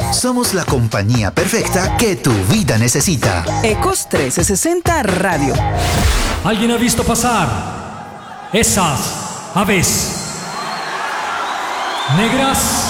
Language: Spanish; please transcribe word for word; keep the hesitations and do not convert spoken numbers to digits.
Somos la compañía perfecta que tu vida necesita. Ecos trescientos sesenta Radio. ¿Alguien ha visto pasar esas aves negras?